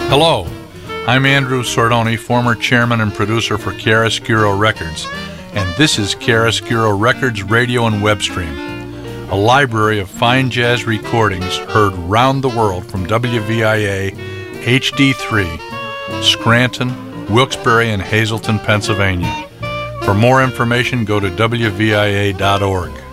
Hello, I'm Andrew Sordoni, former chairman and producer for Chiaroscuro Records, and this is Chiaroscuro Records Radio and Web Stream, a library of fine jazz recordings heard round the world from WVIA HD3, Scranton, Wilkes-Barre, and Hazleton, Pennsylvania. For more information, go to WVIA.org.